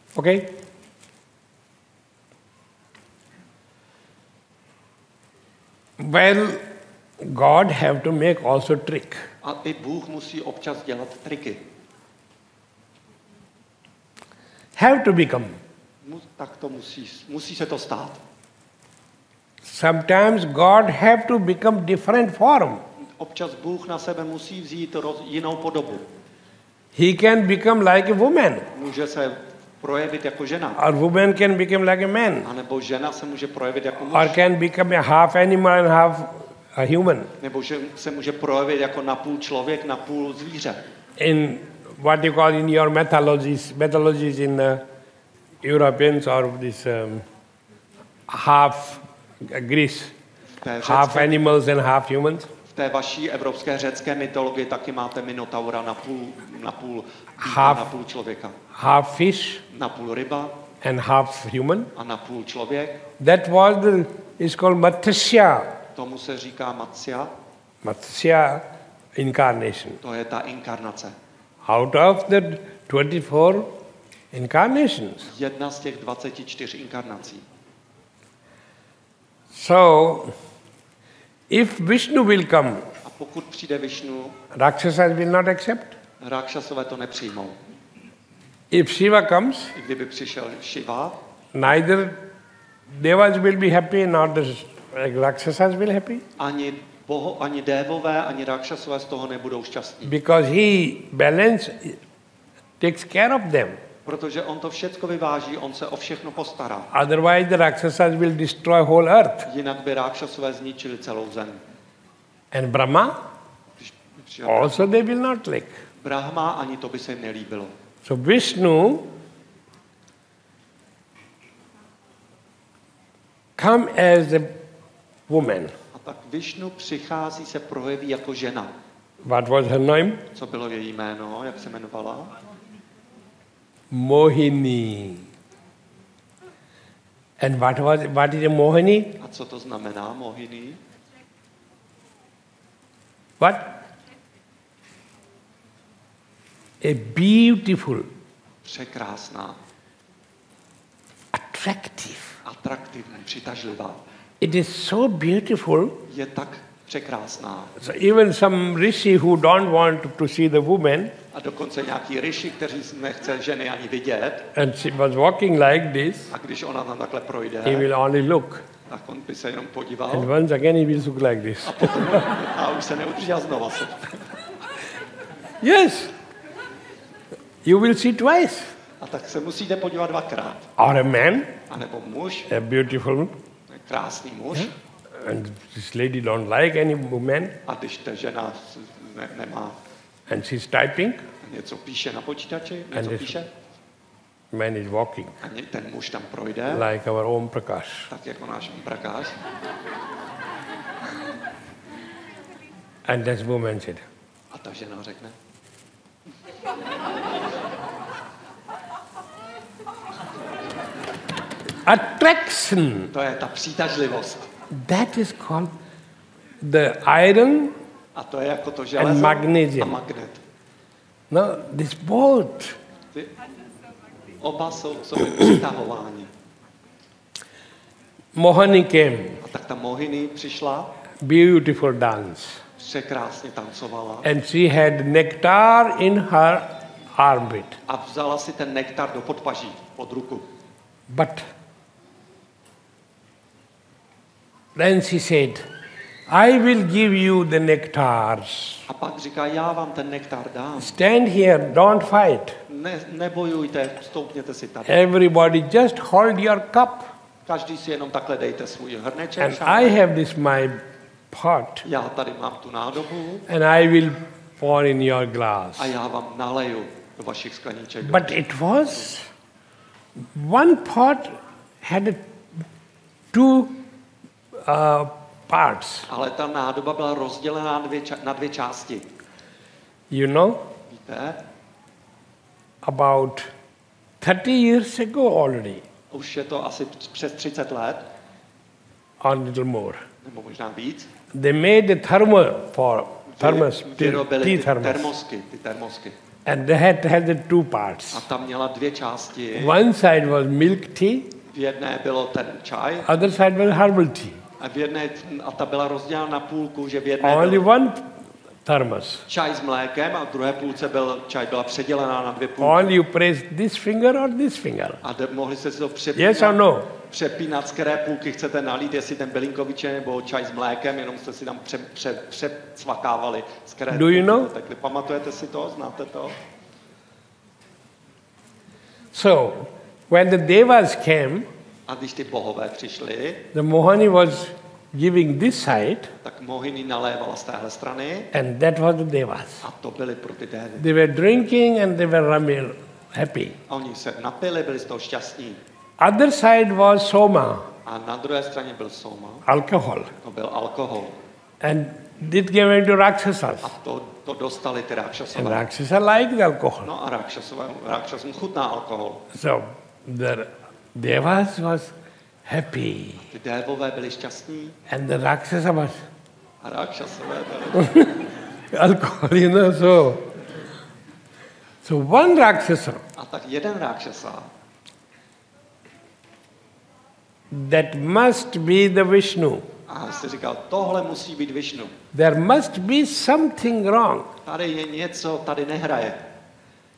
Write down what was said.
Okay? Well, God have to make also trick. A i Bůh musí občas dělat triky. Have to become. Tak to musí se to stát. Sometimes God have to become different form. Občas Bůh na sebe musí vzít jinou podobu. He can become like a woman. Může se projevit jako žena. Or woman can become like a man. A nebo žena se může projevit jako muž. Or can become a half animal and half a human. Nebo že se může projevit jako napůl člověk, napůl zvíře. In what you call in your mythologies in Europeans or this half Greece, half animals and half humans. V té vaší evropské řecké mytologii taky máte minotaura napůl člověka. Half fish. Napůl ryba. And half human. A napůl člověk. That was is called Matsya. Tomu se říká Matsya. Matsya incarnation. To je ta inkarnace. Out of the 24 incarnations. Jedna z těch 24 inkarnací. So, if Vishnu will come, a pokud přijde Vishnu, Rakshasas will not accept. Rákšasové to nepřijmou. If Shiva comes, i kdyby přišel Shiva, neither Devas will be happy, nor the Rakshasas will happy. Ani dévové, ani Rákšasové z toho nebudou šťastní. Because he takes care of them. Protože on to všecko vyváží, on se o všechno postará. Otherwise the Rakshasas will destroy whole earth. Jinak by Rákšasové zničili celou zem. And Brahma? Also they will not like. Brahma, ani to by se jim nelíbilo. So Vishnu come as a woman. A tak Vishnu přichází, se projeví jako žena. What was her name? Co bylo její jméno, jak se jmenovala? Mohini. And what is a Mohini? A co to znamená Mohini? What? A beautiful. Překrásná. Attractive. Přitažlivá. It is so beautiful. Je tak překrásná. So even some rishi who don't want to see the woman. A dokonce nějaký rishi, kteří nechce ženy ani vidět. And she was walking like this. A když ona tam takhle projde, he will only look. Tak on by se jenom podíval. And once again he will look like this. A už se neudrží a znova se. Yes. You will see twice. A tak se musíte podívat dvakrát. Or a man. A nebo muž. A beautiful. Krásný muž. And this lady don't like any woman. A když ta žena nemá. And she's typing. Něco píše na počítači, něco píše. Man is walking. A ten muž tam projde. Like our Om Prakash. Tak jako náš Om Prakash. And this woman said. A ta žena řekne. Attraction. To je ta přitažlivost. That is called the iron. A to je jako to železo and magnesium. A magnet. No, this both. Oba jsou k sobě přitahováni. Mohini came. A tak ta Mohini přišla. Beautiful dance. Překrásně tancovala. And she had nectar in her armpit. A vzala si ten nektar do podpaží, pod ruku. But then she said, I will give you the nectars. A pak říká, já vám ten nektar dám. Stand here, don't fight. Nebojujte, stoupněte si tady. Everybody just hold your cup. Každý si jenom takhle dejte svůj hrneček. And I have this my pot. Já tady mám tu nádobu. And I will pour in your glass. A já vám naleju do vašich skleníček. But it was one pot had two parts. Ale ta nádoba byla rozdělená na dvě části. You know? Víte? About 30 years ago already. Už je to asi přes 30 let. Or a little more. Nebo možná víc. They made a thermos. Vyrobili ty termosky. And they had the two parts. A ta měla dvě části. One side was milk tea, V jedné bylo ten čaj other side was herbal tea. a ta byla rozdělena na půlku, že v jedné Only byl one thermos. čaj s mlékem a v druhé půlce čaj byla předělená na dvě půlky. Only you press this finger or this finger. A mohli jste si to přepínat, Yes or no? přepínat, z které půlky chcete nalít, jestli ten bylinkový čaj nebo čaj s mlékem, jenom jste si tam přecvakávali, z které Do you know? tekli. Pamatujete si to? Znáte to? So, when the devas came, A když ty bohové přišli, the Mohini was giving this side, tak Mohini nalévala z téhle strany and that was the devas. a to byly pro ty dévy. They were drinking and they were happy. A oni se napili, byli z toho šťastní. Other side was soma, A na druhé straně byl soma, alcohol, to byl alkohol. and it gave into Rakshasas. A to dostali ty And rákšasové. Rakshasa liked alcohol. No a rákšasům chutná alkohol. So the devas was happy, Ty dévové byli šťastní and the Rakshasa was a rákšasové byli. alcohol, So one Rakshasa A tak jeden rákšasa, that must be the Vishnu. a jsi říkal, tohle musí být Višnu. There must be something wrong. Tady je něco, tady nehraje.